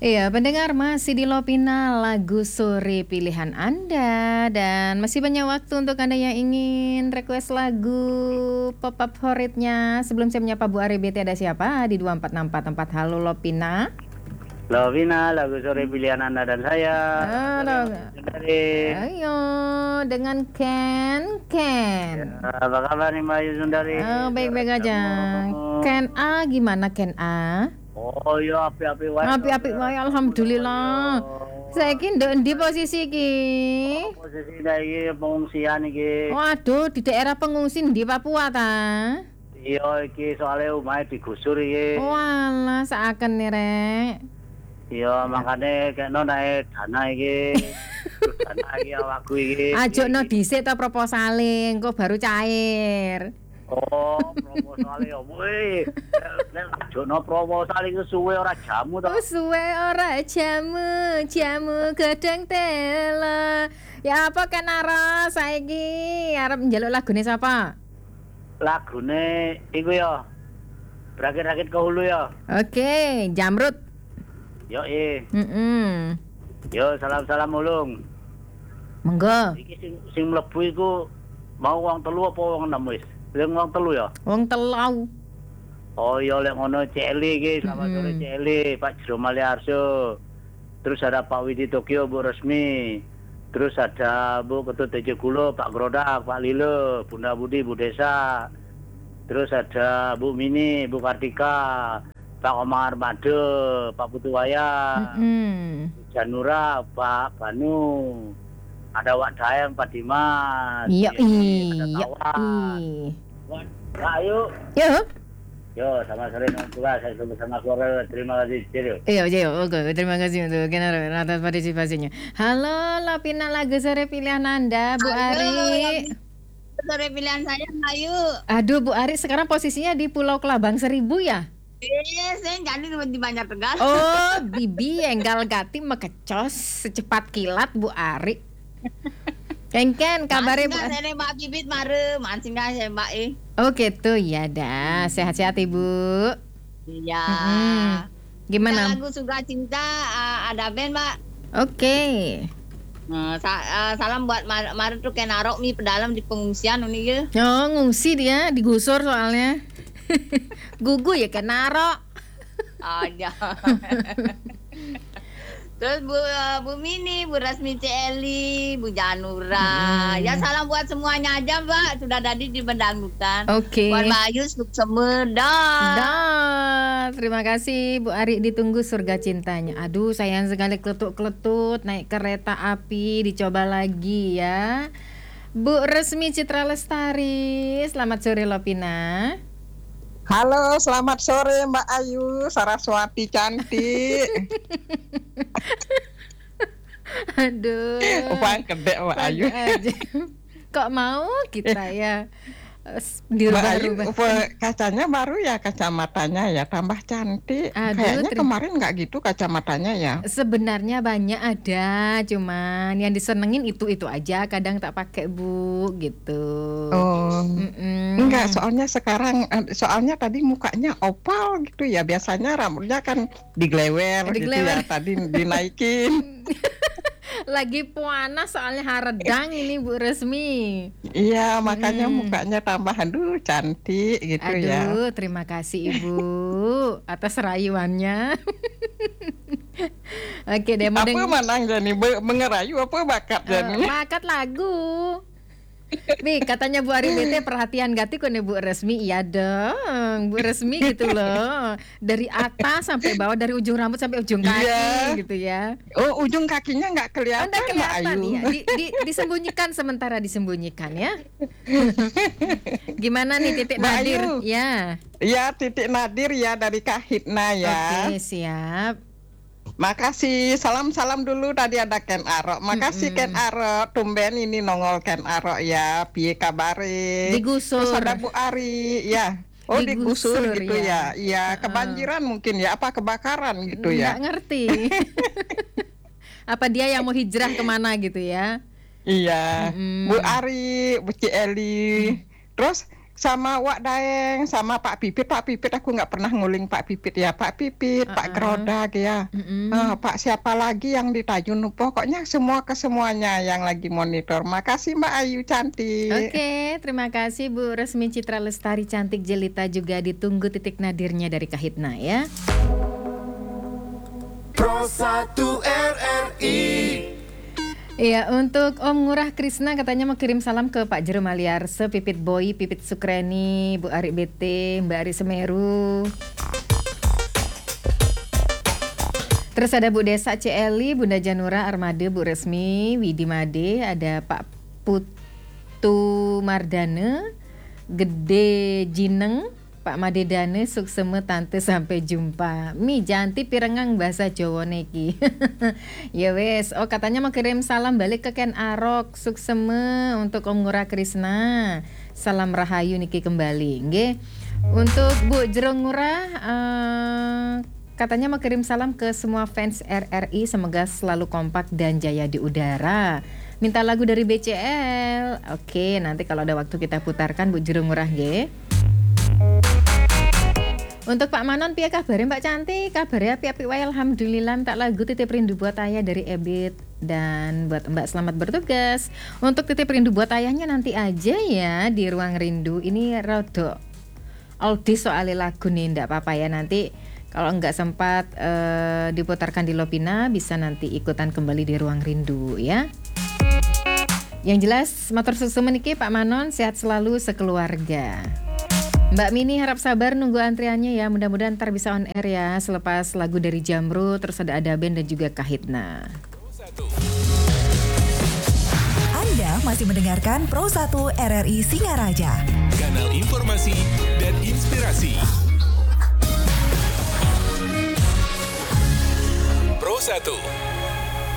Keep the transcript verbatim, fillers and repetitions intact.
Iya, pendengar masih di Lovina lagu sore pilihan Anda dan masih banyak waktu untuk Anda yang ingin request lagu pop up favoritnya. Sebelum saya menyapa Bu Ari B T, ada siapa di dua empat enam empat empat? Halo Lovina. Lovina, lagu sore pilihan Anda dan saya. Halo. Ayo dengan Ken Ken. Ya, apa kabar nih Mbak Yusundari? Oh, baik-baik aja. Ken A gimana Ken A? Oh iya, api-api wae. Api-api wae, alhamdulillah. Saiki ndek endi posisi iki? Oh, posisi iki pengungsian iki. Waduh, di daerah pengungsi di Papua ta? Iya, iki soalnya omahe digusur iki. Walah, seaken nih, Rek. Iya, makane kena naik dana iki. Dana iki awakku iki. Ajokno dhisik to proposale, engko baru cair. Oh, proposal ya, woi. Nek jono proposal iku suwe ora jamu to. Suwe ora jamu, jamu gedeng tela. Ya apa kan arep saiki arep njaluk lagune sapa? Lagune iku ya. Rakit-rakit ke hulu ya. Oke, Jamrut. Yo eh. Heeh. Yo salam-salam ulung. Monggo. Iki sing sing mlebu iku mau wong telu apa wong enam wis? Leng wong telu ya? Wong telau. Oh iya lek ngono Celi iki, selamat Mm-hmm. sore Celi, Pak Jero Maliarso. Terus ada Pak Widi Tokyo, Bu Resmi. Terus ada Bu Ketut Tejo Gulo, Pak Grodak, Pak Lilo, Bunda Budi, Bu Desa. Terus ada Bu Mini, Bu Kartika, Pak Omar Armado, Pak Putuwaya, Mm-hmm. Janura, Pak Banu. Ada Wak Dayang, Pak Dimas. Iya, iya. Ayo. Yo. Yo, sama sore juga saya bersama keluarga. Terima kasih, Ciro. Iya, iya, oke. Terima kasih untuk Kenaro atas partisipasinya. Halo, Lovina lagu sore pilihan Anda, Bu Halo, Ari. sore pilihan saya, Ayu. Aduh, Bu Ari sekarang posisinya di Pulau Kelabang Seribu ya? Eh, saya jadi di Banjar Tegal. Oh, Bibi enggal gati mekecos secepat kilat Bu Ari. Kengken kabarnya Bu. Saya Mbak Bibit mare, mancing nggak saya Mbak eh. Oh gitu ya dah. Sehat-sehat Ibu. Iya. Mm-hmm. Gimana? Lagu Suka Cinta uh, ada band Mbak. Oke. Okay. Uh, sa- uh, salam buat Mar- Mar tuh kayak narok mi pedalam di pengungsian ini ya. Oh ngungsi dia digusur soalnya. Gugu ya kayak narok. Ada. Terus Bu uh, Bu Mini, Bu Rasmi Celi, Bu Janura. Hmm. Ya salam buat semuanya aja Mbak. Sudah tadi di Bendangdutan. Oke. Okay. Buat Mbak Ayu Sumedang. Dah. Terima kasih Bu Ari, ditunggu surga cintanya. Aduh sayang sekali keletut-keletut naik kereta api, dicoba lagi ya. Bu Resmi Citra Lestari. Selamat sore Lovina. Halo, selamat sore Mbak Ayu, Saraswati cantik. Aduh. Upang kedek Mbak Ayu. Kok mau kita ya? Mbak Ayu, kacanya baru ya, kacamatanya ya tambah cantik. Aduh, kayaknya terima... kemarin nggak gitu kacamatanya ya. Sebenarnya banyak ada, cuman yang disenengin itu-itu aja. Kadang tak pakai Bu, gitu. Oh, Mm-mm. enggak. Soalnya sekarang, soalnya tadi mukanya opal gitu ya. Biasanya rambutnya kan diglewer, diglewer. gitu ya. Tadi dinaikin. Lagi panas soalnya haredang ini Bu Resmi. Iya, makanya hmm. mukanya tambah aduh cantik gitu aduh, ya. Aduh, terima kasih Ibu atas rayuannya. Oke deh, apa manang jadi mengerayu apa bakat jadi? Uh, bakat lagu. Nih katanya Bu Ari B T perhatian gati kok nih Bu Resmi. Iya dong Bu Resmi gitu loh. Dari atas sampai bawah, dari ujung rambut sampai ujung kaki iya. gitu ya. Oh ujung kakinya nggak kelihatan, oh, kelihatan ya, di, di, disembunyikan sementara disembunyikan ya. Gimana nih Titik Mbak Nadir Ayu. Ya ya Titik Nadir ya dari Kahitna ya. Oke siap. Makasih, salam-salam dulu tadi ada Ken Arok. Makasih mm-hmm. Ken Arok, tumben ini nongol Ken Arok ya. Piye kabare? Digusur. Terus ada Bu Ari, ya. Oh digusur, digusur gitu ya. Iya, ya, kebanjiran uh. mungkin ya, apa kebakaran gitu ya. Nggak ngerti. Apa dia yang mau hijrah kemana gitu ya? Iya, mm-hmm. Bu Ari, Bu Celi. Mm. Terus sama Wak Daeng, sama Pak Pipit. Pak Pipit aku nggak pernah nguling Pak Pipit ya. Pak Pipit, uh-uh. Pak Grodak ya. Uh-uh. Uh, Pak siapa lagi yang di Tajun. Pokoknya semua ke semuanya yang lagi monitor. Makasih Mbak Ayu cantik. Oke, okay, terima kasih Bu Resmi Citra Lestari cantik jelita, juga ditunggu titik nadirnya dari Kahitna ya. Pro satu R R I. Iya, untuk Om Ngurah Krisna katanya mau kirim salam ke Pak Jero Maliarse, Pipit Boy, Pipit Sukreni, Bu Ari B T, Mbak Ari Semeru. Terus ada Bu Desa Celi, Bunda Janura Armade, Bu Resmi, Widi Made, ada Pak Putu Mardane, Gede Jineng, Pak Madedane, sukseme tante sampai jumpa. Mi janti pirengang bahasa Jawa neki. Ya wes, oh katanya mau kirim salam balik ke Ken Arok, sukseme untuk Om Ngurah Krisna. Salam rahayu niki kembali. Nggih. Untuk Bu Jero Ngurah uh, katanya mau kirim salam ke semua fans R R I, semoga selalu kompak dan jaya di udara. Minta lagu dari B C L. Oke, nanti kalau ada waktu kita putarkan Bu Jero Ngurah nggih. Untuk Pak Manon, piye kabare Mbak Cantik? Kabare api-api wae alhamdulillah. Tak lagu titip rindu buat ayah dari Ebit, dan buat Mbak selamat bertugas. Untuk titip rindu buat ayahnya nanti aja ya di Ruang Rindu. Ini rodo Aldi soalnya lagu nih, ndak apa-apa ya, nanti kalau nggak sempat uh, diputarkan di Lopina bisa nanti ikutan kembali di Ruang Rindu ya. Yang jelas motor susu meniki Pak Manon sehat selalu sekeluarga. Mbak Mini harap sabar nunggu antriannya ya, mudah-mudahan ntar bisa on air ya selepas lagu dari Jamru, terus ada Adaben dan juga Kahitna. Anda masih mendengarkan Pro satu R R I Singaraja, kanal informasi dan inspirasi. Pro satu